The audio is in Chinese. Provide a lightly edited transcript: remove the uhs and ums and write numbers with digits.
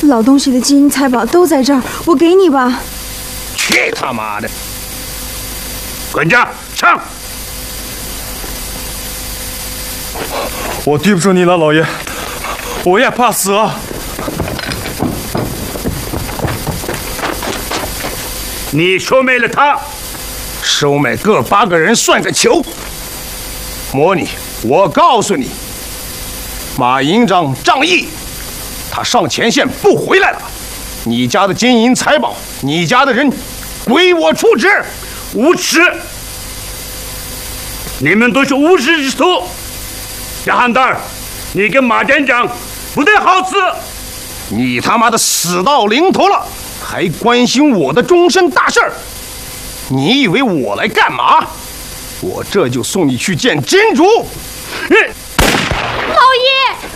老东西的金银财宝都在这儿，我给你吧。 去他妈的！管家，上！ 我对不住你了，老爷，我也怕死啊。 你收买了他，收买各8个人算个球。模拟，我告诉你，马营长仗义，他上前线不回来了。你家的金银财宝，你家的人，归我处置。 无耻！你们都是无耻之徒！杨汉蛋儿，你跟马连长不太好使。 你他妈的死到临头了，还关心我的终身大事儿？你以为我来干嘛？我这就送你去见金主。